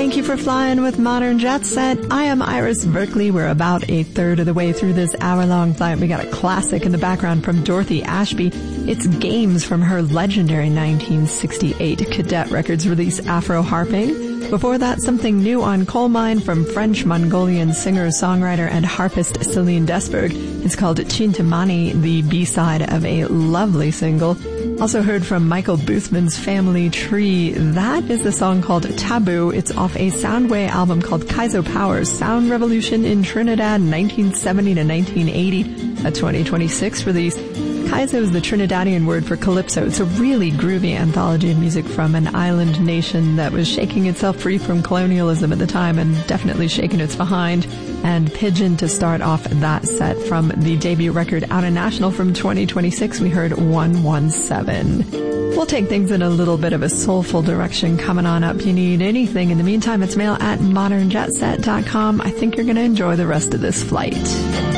Thank you for flying with Modern Jet Set. I am Iris Berkeley. We're about a third of the way through this hour-long flight. We got a classic in the background from Dorothy Ashby. It's Games from her legendary 1968 Cadet Records release Afro Harping. Before that, something new on Coal Mine from French-Mongolian singer, songwriter, and harpist Celine Desberg. It's called Chintamani, the B-side of a lovely single. Also heard from Michael Boothman's Family Tree. That is the song called Taboo. It's off a Soundway album called Kaizo Powers, Sound Revolution in Trinidad, 1970 to 1980, a 2026 release. Kaizo is the Trinidadian word for calypso. It's a really groovy anthology of music from an island nation that was shaking itself free from colonialism at the time and definitely shaking its behind. And Pigeon to start off that set from the debut record Out of National from 2026, we heard 117. We'll take things in a little bit of a soulful direction coming on up. You need anything. In the meantime, it's mail at modernjetset.com. I think you're going to enjoy the rest of this flight.